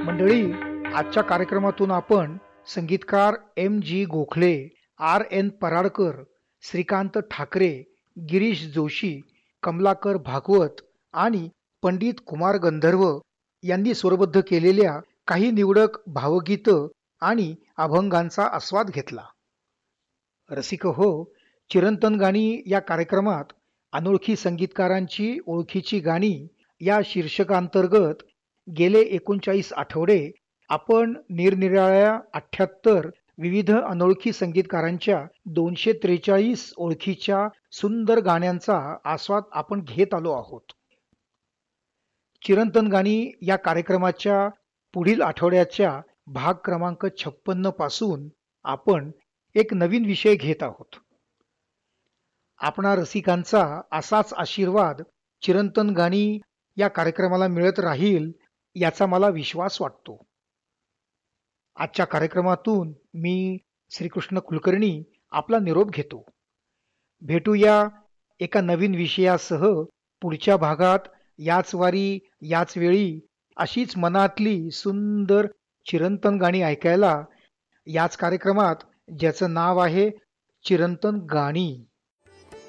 मंडळी, आजच्या कार्यक्रमातून आपण संगीतकार M. G. Gokhale, R. N. Paradkar, Shrikant Thackeray, Girish Joshi, Kamalakar Bhagwat आणि पंडित कुमार गंधर्व यांनी स्वरबद्ध केलेल्या काही निवडक भावगीतं आणि अभंगांचा आस्वाद घेतला. रसिक हो, चिरंतन गाणी या कार्यक्रमात अनोळखी संगीतकारांची ओळखीची गाणी या शीर्षकांतर्गत गेले 39 आठवडे आपण निरनिराळ्या 78 विविध अनोळखी संगीतकारांच्या 243 ओळखीच्या सुंदर गाण्यांचा आस्वाद आपण घेत आलो आहोत. चिरंतन गाणी या कार्यक्रमाच्या पुढील आठवड्याच्या भाग क्रमांक 56 पासून आपण एक नवीन विषय घेत आहोत. आपणा रसिकांचा असाच आशीर्वाद चिरंतन गाणी या कार्यक्रमाला मिळत राहील याचा मला विश्वास वाटतो. आजच्या कार्यक्रमातून मी श्रीकृष्ण कुलकर्णी आपला निरोप घेतो. भेटूया एका नवीन विषयासह पुढच्या भागात. याच वारी याच वेळी अशीच मनातली सुंदर चिरंतन गाणी ऐकायला याच कार्यक्रमात, ज्याचं नाव आहे चिरंतन गाणी.